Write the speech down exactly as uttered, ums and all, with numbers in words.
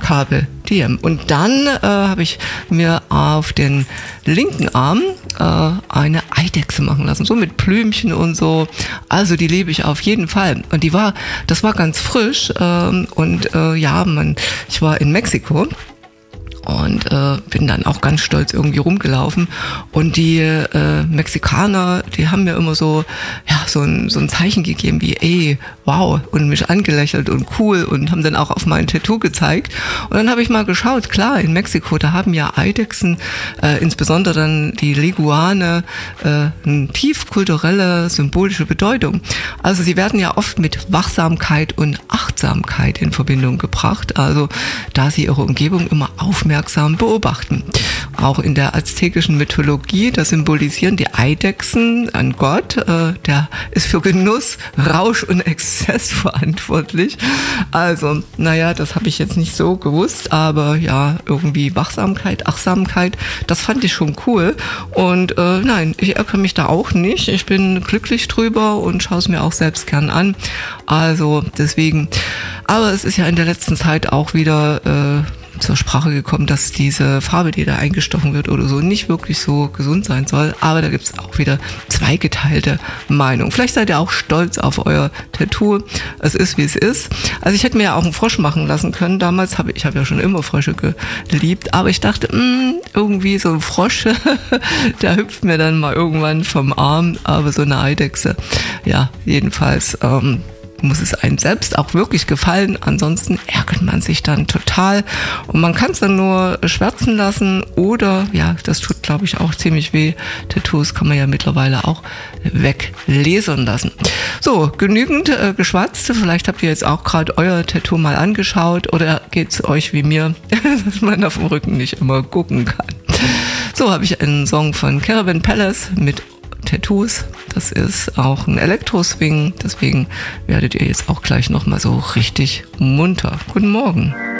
Carpe Diem. Und dann äh, habe ich mir auf den linken Arm äh, eine Eidechse machen lassen, so mit Blümchen und so. Also die liebe ich auf jeden Fall. Und die war, das war ganz frisch ähm, und äh, ja, man, ich war in Mexiko. Und äh, bin dann auch ganz stolz irgendwie rumgelaufen. Und die äh, Mexikaner, die haben mir immer so, ja, so ein, so ein Zeichen gegeben wie, ey, wow, und mich angelächelt und cool und haben dann auch auf mein Tattoo gezeigt. Und dann habe ich mal geschaut, klar, in Mexiko, da haben ja Eidechsen, äh, insbesondere dann die Leguane, äh, eine tief kulturelle, symbolische Bedeutung. Also sie werden ja oft mit Wachsamkeit und Achtsamkeit in Verbindung gebracht. Also da sie ihre Umgebung immer aufmerksam beobachten. Auch in der aztekischen Mythologie, da symbolisieren die Eidechsen ein Gott, äh, der ist für Genuss, Rausch und Exzess verantwortlich. Also, naja, das habe ich jetzt nicht so gewusst, aber ja, irgendwie Wachsamkeit, Achtsamkeit, das fand ich schon cool. Und äh, nein, ich ärgere mich da auch nicht. Ich bin glücklich drüber und schaue es mir auch selbst gern an. Also deswegen, aber es ist ja in der letzten Zeit auch wieder äh, zur Sprache gekommen, dass diese Farbe, die da eingestochen wird oder so, nicht wirklich so gesund sein soll. Aber da gibt es auch wieder zweigeteilte Meinungen. Vielleicht seid ihr auch stolz auf euer Tattoo. Es ist, wie es ist. Also ich hätte mir ja auch einen Frosch machen lassen können. Damals habe ich, ich habe ja schon immer Frösche geliebt. Aber ich dachte, mh, irgendwie so ein Frosch, der hüpft mir dann mal irgendwann vom Arm. Aber so eine Eidechse, ja, jedenfalls ähm, muss es einem selbst auch wirklich gefallen, ansonsten ärgert man sich dann total und man kann es dann nur schwärzen lassen oder, ja, das tut glaube ich auch ziemlich weh, Tattoos kann man ja mittlerweile auch weglasern lassen. So, genügend äh, geschwatzt, vielleicht habt ihr jetzt auch gerade euer Tattoo mal angeschaut oder geht es euch wie mir, dass man auf dem Rücken nicht immer gucken kann. So habe ich einen Song von Caravan Palace mit Tattoos. Das ist auch ein Elektro-Swing, deswegen werdet ihr jetzt auch gleich nochmal so richtig munter. Guten Morgen.